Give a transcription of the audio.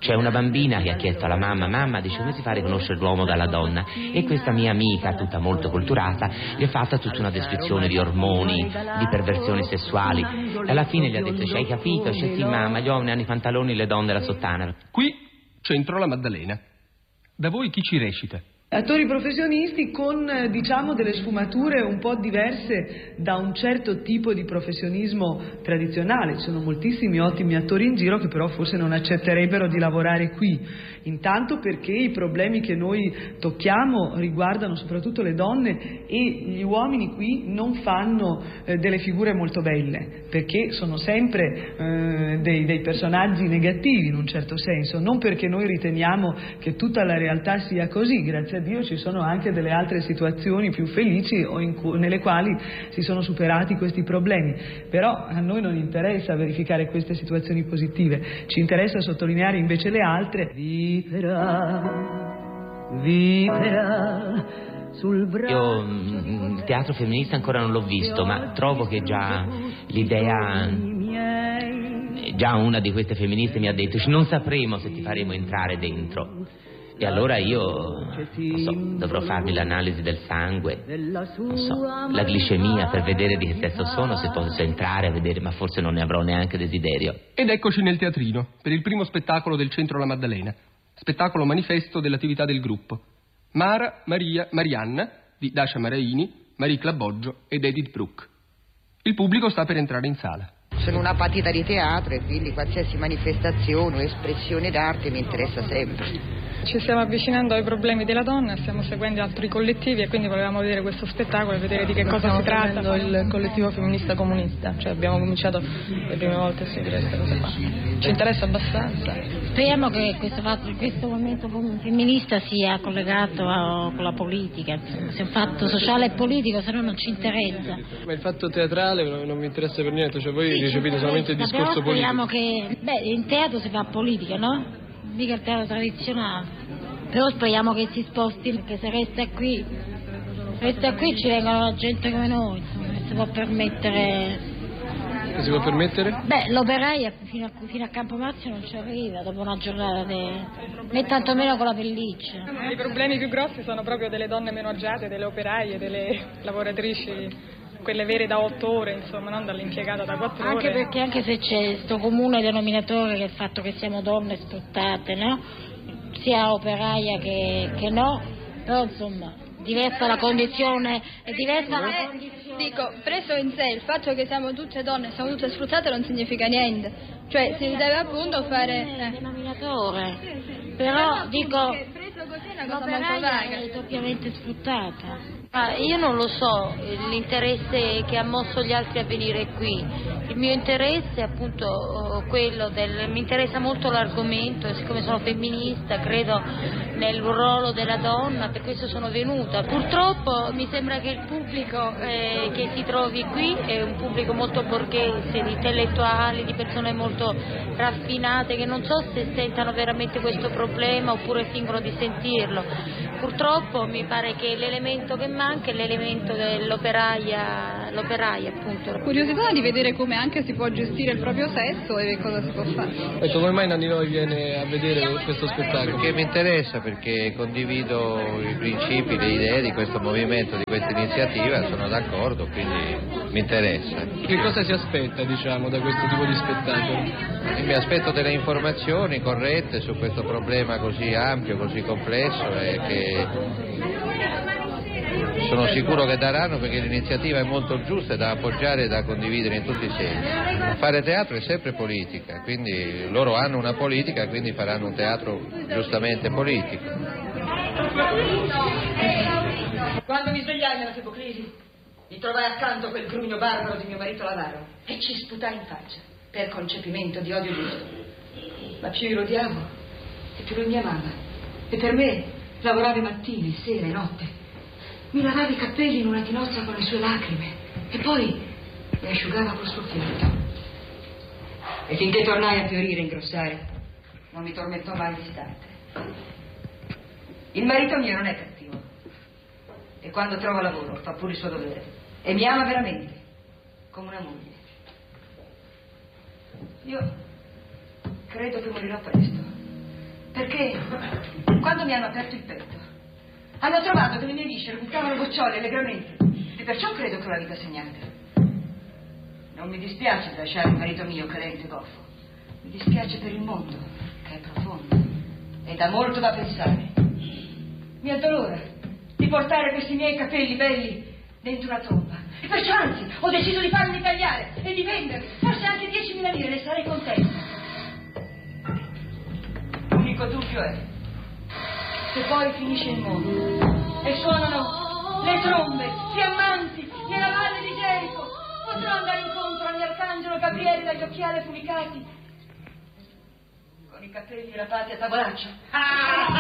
C'è una bambina che ha chiesto alla mamma, dice, come si fa a riconoscere l'uomo dalla donna? E questa mia amica, tutta molto culturata, gli ha fatta tutta una descrizione di ormoni, di perversioni sessuali. E alla fine gli ha detto, hai capito? Dice, sì mamma, gli uomini hanno i pantaloni, le donne la sottana. Qui Centro La Maddalena. Da voi chi ci recita? Attori professionisti con, diciamo, delle sfumature un po' diverse da un certo tipo di professionismo tradizionale. Ci sono moltissimi ottimi attori in giro che però forse non accetterebbero di lavorare qui. Intanto perché i problemi che noi tocchiamo riguardano soprattutto le donne e gli uomini qui non fanno delle figure molto belle, perché sono sempre dei personaggi negativi in un certo senso, non perché noi riteniamo che tutta la realtà sia così, grazie a Dio ci sono anche delle altre situazioni più felici nelle quali si sono superati questi problemi, però a noi non interessa verificare queste situazioni positive, ci interessa sottolineare invece le altre. Vivrà sul braccio. Io il teatro femminista ancora non l'ho visto, ma trovo che già l'idea, già una di queste femministe mi ha detto, non sapremo se ti faremo entrare dentro. E allora io, non so, dovrò farmi l'analisi del sangue, non so, la glicemia per vedere di che sesso sono, se posso entrare a vedere, ma forse non ne avrò neanche desiderio. Ed eccoci nel teatrino, per il primo spettacolo del Centro La Maddalena. Spettacolo manifesto dell'attività del gruppo. Mara, Maria, Marianna, di Dacia Maraini, Marie Claboggio ed Edith Brooke. Il pubblico sta per entrare in sala. Sono una patita di teatro e quindi qualsiasi manifestazione o espressione d'arte mi interessa sempre. Ci stiamo avvicinando ai problemi della donna, stiamo seguendo altri collettivi e quindi volevamo vedere questo spettacolo e vedere di che cosa si tratta. Il collettivo femminista comunista, cioè abbiamo cominciato le prime volte a seguire queste cose qua. Ci interessa abbastanza. Speriamo che questo movimento femminista sia collegato con la politica, insomma, sia un fatto sociale e politico, se no non ci interessa. Ma il fatto teatrale non mi interessa per niente, cioè voi ricepite solamente il discorso politico. Speriamo che, in teatro si fa politica, no? Mica il teatro tradizionale, però speriamo che si sposti, perché se resta qui ci vengono la gente come noi, insomma, che si può permettere. Che si può permettere? L'operaia fino a Campomarzio non ci arriva dopo una giornata né tantomeno con la pelliccia. I problemi più grossi sono proprio delle donne meno agiate, delle operaie, delle lavoratrici, quelle vere da 8 ore, insomma, non dall'impiegata da 4 ore. Anche perché, anche se c'è questo comune denominatore che è il fatto che siamo donne sfruttate, no? Sia operaia che no, però insomma, diversa la condizione, è diversa la condizione. Dico, preso in sé il fatto che siamo tutte donne, siamo tutte sfruttate non significa niente, cioè si deve appunto fare... denominatore, però dico, Preso così è una cosa molto l'operaia vaga. è doppiamente sfruttata. Io non lo so l'interesse che ha mosso gli altri a venire qui. Il mio interesse è appunto quello mi interessa molto l'argomento, siccome sono femminista credo nel ruolo della donna, per questo sono venuta. Purtroppo mi sembra che il pubblico che si trovi qui è un pubblico molto borghese, di intellettuali, di persone molto raffinate che non so se sentano veramente questo problema oppure fingono di sentirlo. Purtroppo mi pare che l'elemento che manca è l'elemento dell'operaia, appunto. Curiosità di vedere come anche si può gestire il proprio sesso e cosa si può fare. Ecco, come mai Nanni Noi viene a vedere questo spettacolo? Perché mi interessa, perché condivido i principi, le idee di questo movimento, di questa iniziativa, sono d'accordo, quindi mi interessa. Che cosa si aspetta, diciamo, da questo tipo di spettacolo? Mi aspetto delle informazioni corrette su questo problema così ampio, così complesso e che sono sicuro che daranno, perché l'iniziativa è molto giusta, è da appoggiare e da condividere in tutti i sensi. Fare teatro è sempre politica, quindi loro hanno una politica, quindi faranno un teatro giustamente politico. Quando mi svegliai nella Sebocrisi, mi trovai accanto quel grugno barbaro di mio marito Lavaro e ci sputai in faccia per concepimento di odio giusto. Ma più io lo odiavo e più lui mi amava. E per me lavorava mattine, sera e notte. Mi lavava i capelli in una tinozza con le sue lacrime e poi li asciugava col suo fiato. E finché tornai a fiorire e ingrossare, non mi tormentò mai l'istante. Il marito mio non è cattivo e quando trova lavoro fa pure il suo dovere e mi ama veramente, come una moglie. Io credo che morirò presto Perché quando mi hanno aperto il petto hanno trovato che le mie viscere buttavano gocciole allegramente e perciò credo che ho la vita segnata. Non mi dispiace di lasciare il marito mio calente e goffo, mi dispiace per il mondo che è profondo e dà molto da pensare. Mi addolora di portare questi miei capelli belli dentro una tromba e perciò anzi ho deciso di farli tagliare e di venderli, forse anche 10.000 lire, ne sarei contenta. L'unico dubbio è se poi finisce il mondo e suonano le trombe fiammanti nella valle di Gerico, potrò andare incontro al mio arcangelo Gabriele dagli occhiali affumicati con i capelli rapati a tavolaccio.